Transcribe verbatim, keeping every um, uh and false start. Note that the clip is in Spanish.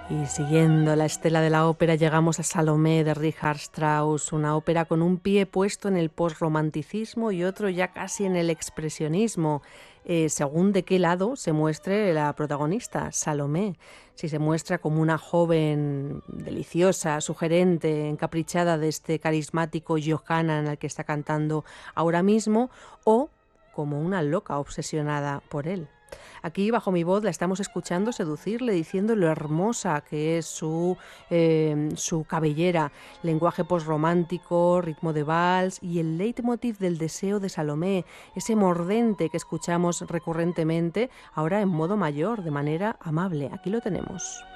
Y siguiendo la estela de la ópera llegamos a Salomé de Richard Strauss, una ópera con un pie puesto en el posromanticismo y otro ya casi en el expresionismo, eh, según de qué lado se muestre la protagonista, Salomé. Si se muestra como una joven deliciosa, sugerente, encaprichada de este carismático Johanna al que está cantando ahora mismo, o como una loca obsesionada por él. Aquí, bajo mi voz, la estamos escuchando seducirle, diciendo lo hermosa que es su, eh, su cabellera, lenguaje posromántico, ritmo de vals y el leitmotiv del deseo de Salomé, ese mordente que escuchamos recurrentemente, ahora en modo mayor, de manera amable. Aquí lo tenemos.